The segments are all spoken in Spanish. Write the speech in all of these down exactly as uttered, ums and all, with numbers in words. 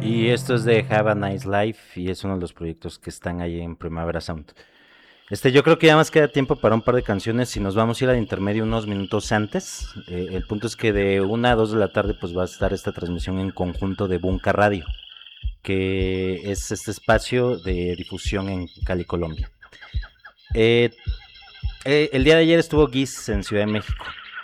Y esto es de Have a Nice Life y es uno de los proyectos que están ahí en Primavera Sound. Este, yo creo que ya más queda tiempo para un par de canciones. Si nos vamos a ir al intermedio unos minutos antes, eh, el punto es que de una a dos de la tarde pues va a estar esta transmisión en conjunto de Bunka Radio, que es este espacio de difusión en Cali, Colombia. Eh, eh, el día de ayer estuvo Giz en Ciudad de México.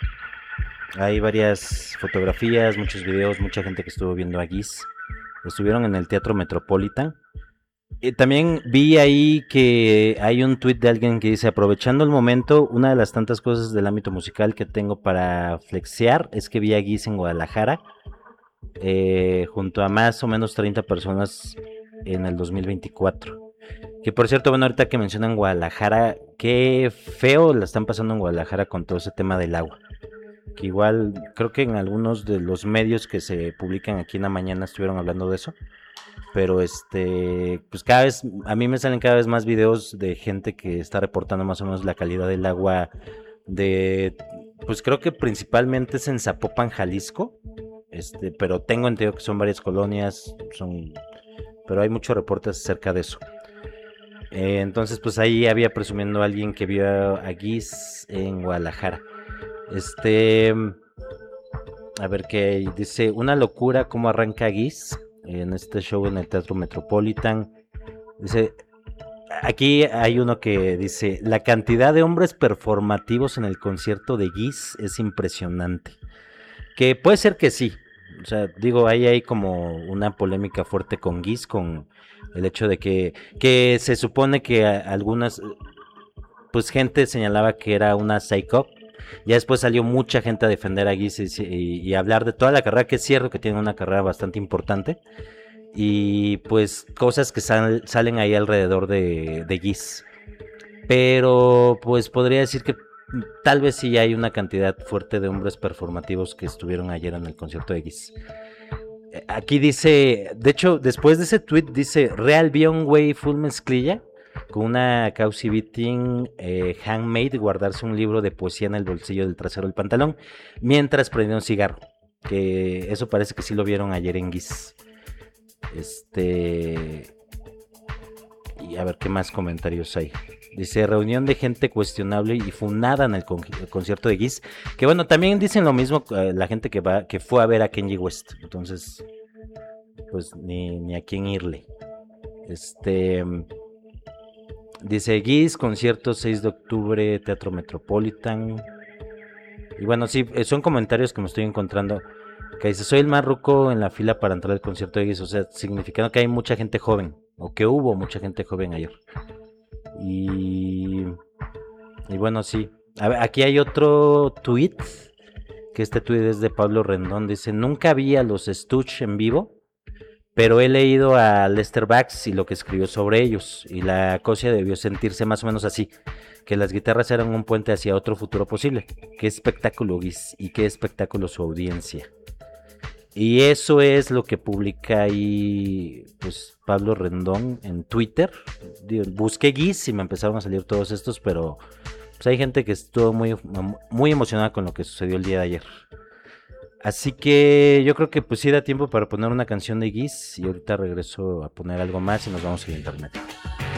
Hay varias fotografías, muchos videos, mucha gente que estuvo viendo a Giz. Estuvieron en el Teatro Metropolitan. Y también vi ahí que hay un tweet de alguien que dice: aprovechando el momento, una de las tantas cosas del ámbito musical que tengo para flexear es que vi a Giz en Guadalajara, eh, junto a más o menos treinta personas en el dos mil veinticuatro. Que por cierto, bueno, ahorita que mencionan Guadalajara, qué feo la están pasando en Guadalajara con todo ese tema del agua. Que igual creo que en algunos de los medios que se publican aquí en la mañana estuvieron hablando de eso. Pero este, pues cada vez, a mí me salen cada vez más videos de gente que está reportando más o menos la calidad del agua de, pues creo que principalmente es en Zapopan, Jalisco, este, pero tengo entendido que son varias colonias, son, pero hay muchos reportes acerca de eso. Eh, entonces, pues ahí había presumiendo a alguien que vio a Giz en Guadalajara. Este, a ver qué dice: una locura cómo arranca Giz en este show en el Teatro Metropolitan. Dice, aquí hay uno que dice: la cantidad de hombres performativos en el concierto de Giz es impresionante. Que puede ser que sí. O sea, digo, ahí hay como una polémica fuerte con Giz, con el hecho de que, que se supone que algunas, pues gente señalaba que era una psycho. Ya después salió mucha gente a defender a Giz y, y, y hablar de toda la carrera, que es cierto que tiene una carrera bastante importante. Y pues cosas que sal, salen ahí alrededor de, de Giz. Pero pues podría decir que tal vez sí hay una cantidad fuerte de hombres performativos que estuvieron ayer en el concierto de Giz. Aquí dice, de hecho, después de ese tweet dice: real vi a un güey full mezclilla con una Causi Beating eh, handmade, guardarse un libro de poesía en el bolsillo del trasero del pantalón mientras prendía un cigarro. Que eso parece que sí lo vieron ayer en Giz. Este. Y a ver qué más comentarios hay. Dice: reunión de gente cuestionable y funada en el, con- el concierto de Giz. Que bueno, también dicen lo mismo eh, la gente que va, que fue a ver a Kanye West. Entonces, pues ni, ni a quién irle. Este. Dice: Giz, concierto seis de octubre, Teatro Metropolitan. Y bueno, sí, son comentarios que me estoy encontrando. Que dice: soy el más ruco en la fila para entrar al concierto de Giz. O sea, significando que hay mucha gente joven. O que hubo mucha gente joven ayer. Y, y bueno, sí. A ver, aquí hay otro tweet. Que este tweet es de Pablo Rendón. Dice: nunca vi a los Stooges en vivo, pero he leído a Lester Bangs y lo que escribió sobre ellos. Y la cosa debió sentirse más o menos así: que las guitarras eran un puente hacia otro futuro posible. Qué espectáculo, Giz, y qué espectáculo su audiencia. Y eso es lo que publica ahí, pues, Pablo Rendón en Twitter. Busqué Giz y me empezaron a salir todos estos, pero pues hay gente que estuvo muy, muy emocionada con lo que sucedió el día de ayer. Así que yo creo que pues sí da tiempo para poner una canción de Giz y ahorita regreso a poner algo más y nos vamos a ir a internet.